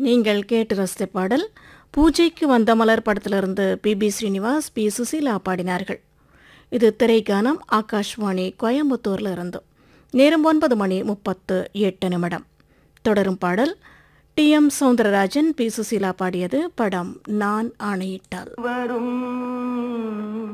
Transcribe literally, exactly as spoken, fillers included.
நீங்கள் கேட்டு ரசித்த பாடல் பூஜைக்கு வந்த மலர் படத்திலிருந்து B B Srinivas, B Susheela பாடினார்கள். இது திரைக்கானம் ஆகாஷ்வாணி கோயம்புத்தூர்ல இருந்தும். நேரம் ஒன்பது மணி முப்பத்து எட்டு நிமிடம். தொடரும் பாடல் D M Soundararajan, B Susheela பாடியது. படம் நான் ஆணையிட்டால். வரும்